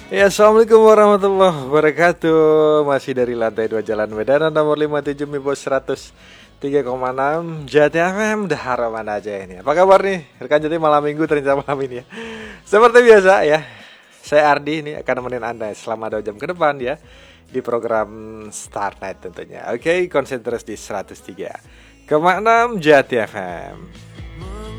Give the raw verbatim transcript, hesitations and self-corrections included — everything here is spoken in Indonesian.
Ya, assalamualaikum warahmatullahi wabarakatuh. Masih dari lantai dua Jalan Medan nomor lima puluh tujuh Mibos seratus tiga koma enam Jati F M. Dah mana aja ini. Apa kabar nih rekan Jati malam minggu ternyata malam ini ya. Seperti biasa ya, saya Ardi ini akan nemenin Anda selama dua jam ke depan ya di program Start Night tentunya. Oke, konsen terus di seratus tiga koma enam Jati F M.